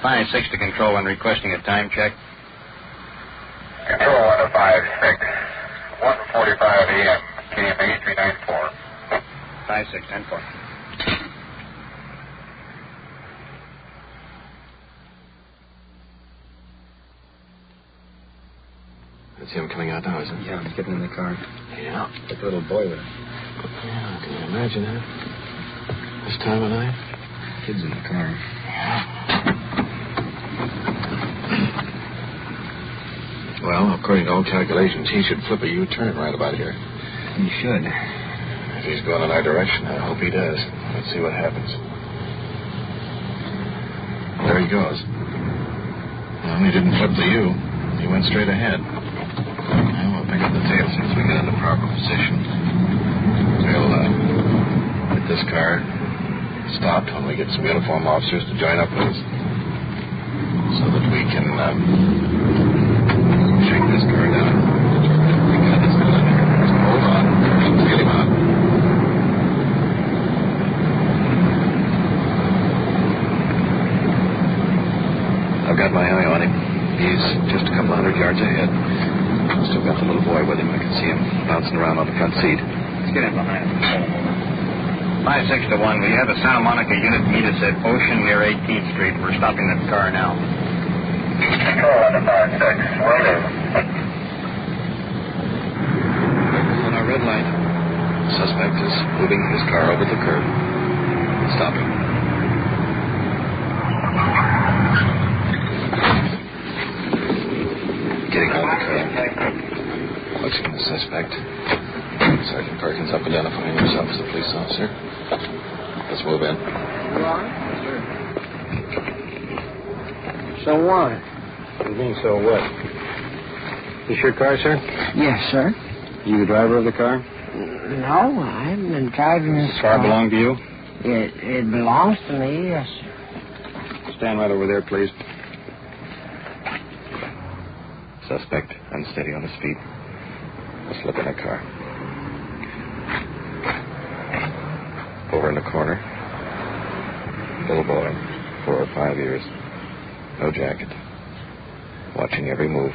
5-6 to control and requesting a time check. Control 1 to 5-6. 1:45 a.m. KMA 394. 5-6, 10-4. That's him coming out now, isn't it? Yeah, he's getting in the car. Yeah. Got the little boy with him. Yeah, can you imagine that? This time of night? Kid's in the car. Well, according to all calculations, he should flip a U-turn right about here. He should. If he's going in our direction, I hope he does. Let's see what happens. There he goes. Well, he didn't flip the U. He went straight ahead. Well, we'll pick up the tail as soon as we get in the proper position. We'll get this car stopped when we get some uniformed officers to join up with us so that we can shake this car down. We got this still in there. So hold on. Let's get him out. I've got my eye on him. He's just a couple hundred yards ahead. Still got the little boy with him. I can see him bouncing around on the front seat. Let's get in behind him. 5-6 to 1. We have a Santa Monica unit meet us at Ocean near 18th Street. We're stopping that car now. Control 1 to 5-6. Will do. On our red light. The suspect is moving his car over the curb. Stop him. Getting out of the car. Watching the suspect. Sergeant Perkins up identifying himself as a police officer. Let's move in. So what? What do you mean, so what? This your car, sir? Yes, sir. You the driver of the car? No, I haven't been driving this This car belong to you? It belongs to me, yes, sir. Stand right over there, please. Suspect unsteady on his feet. Let's look in the car. Over in the corner. Little boy, 4 or 5 years. No jacket. Watching every move.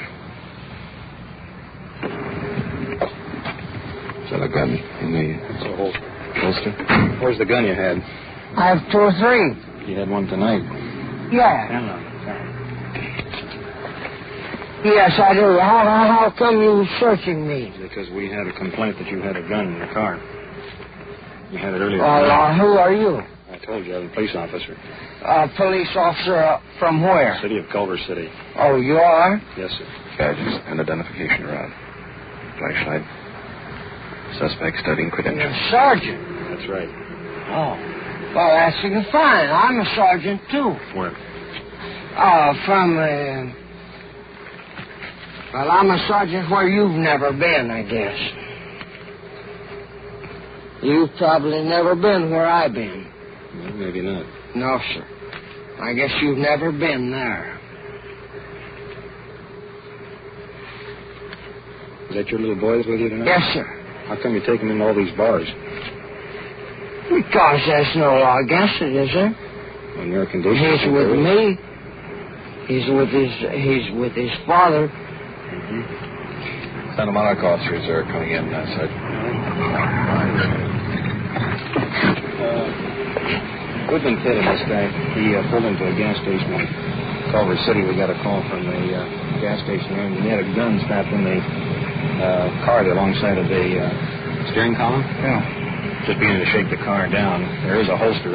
Is that a gun in the holster? Where's the gun you had? I have 2 or 3. You had one tonight. Yeah. Stand on. Yes, I do. How come you searching me? Because we had a complaint that you had a gun in the car. You had it earlier. Who are you? I told you, I'm a police officer. Police officer from where? City of Culver City. Oh, you are? Yes, sir. Badges and identification around. Flashlight. Suspect studying You're credentials. a sergeant. That's right. Oh. Well, that's fine. I'm a sergeant, too. Where? Well, I'm a sergeant where you've never been, I guess. You've probably never been where I've been. Well, maybe not. No, sir. I guess you've never been there. Is that your little boy that's with you tonight? Yes, sir. How come you take him into all these bars? Because there's no law against it, is there? On your condition? He's with me. He's with his father. Santa Monica officers are coming in, Sergeant. Goodman pitted this guy. He pulled into a gas station in Culver City. We got a call from the gas station there, and he had a gun strapped in the car there alongside of the steering column. Yeah. Just beginning to shake the car down. There is a holster